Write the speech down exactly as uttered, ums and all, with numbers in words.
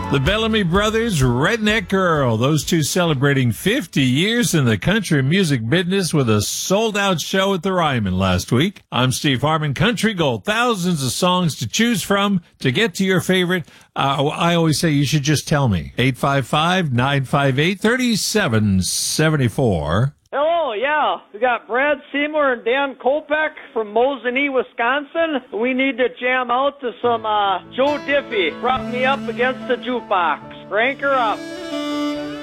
The Bellamy Brothers, Redneck Girl, those two celebrating fifty years in the country music business with a sold-out show at the Ryman last week. I'm Steve Harmon, Country Gold, thousands of songs to choose from to get to your favorite. Uh, I always say you should just tell me. eight five five, nine five eight, three seven seven four. Hello, yeah. We got Brad Seymour and Dan Kopek from Mosinee, Wisconsin. We need to jam out to some uh, Joe Diffie. Prop me up against the jukebox. Crank her up.